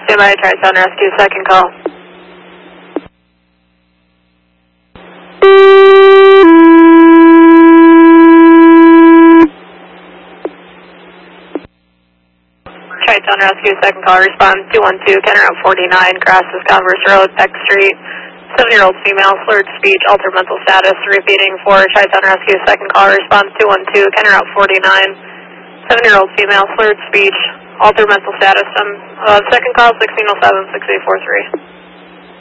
Stand by, Tri-Town Rescue, second call. Tri-Town Rescue, second call, respond 212, Kenner Route 49, crosses Converse Road, Peck Street. 7-year-old female, slurred speech, altered mental status, repeating for Tri-Town Rescue, second call, response 212, Kenner Route 49. 7-year-old female, slurred speech, altered mental status, second call, 1607-6843.